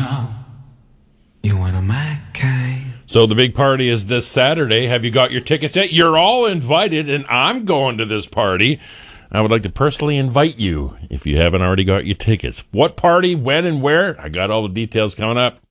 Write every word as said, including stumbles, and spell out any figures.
know you one of my kind. So the big party is this Saturday. Have you got your tickets yet? You're all invited, and I'm going to this party. I would like to personally invite you if you haven't already got your tickets. What party, when, and where? I got all the details coming up.